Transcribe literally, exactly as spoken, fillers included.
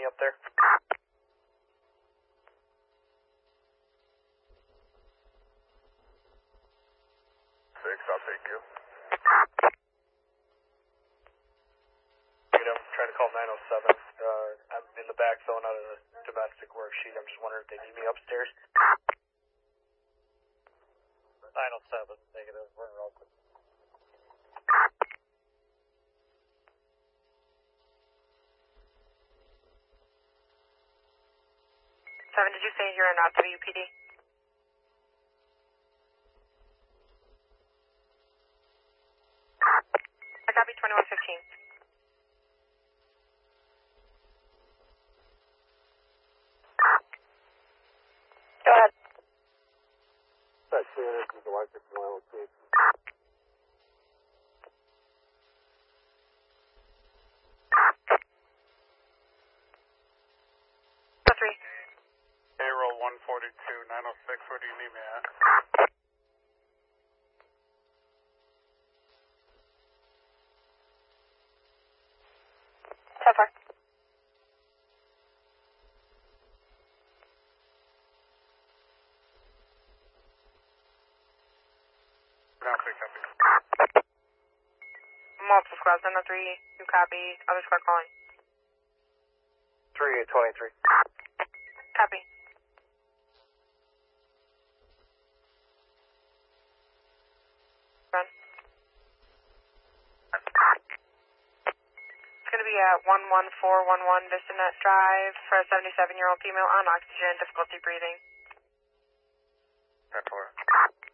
me up there? Six, I'll take you. I'm trying to call nine oh seven. Uh, I'm in the back filling out a domestic worksheet. I'm just wondering if they need me upstairs. nine oh seven, negative. We're in Oakland. Seven, did you say you're in W P D? I copy twenty-one fifteen. Go ahead. That's it. This is the Y six one oh six. Three. Payroll one forty-two, nine oh six, where do you need me at? So far. Copy, copy. Multiple squads, nine oh three, you copy, other squad calling. three eight twenty-three. Copy. Run. It's going to be at one one four one one Vistanet Drive for a seventy-seven-year-old female on oxygen, difficulty breathing. ten four.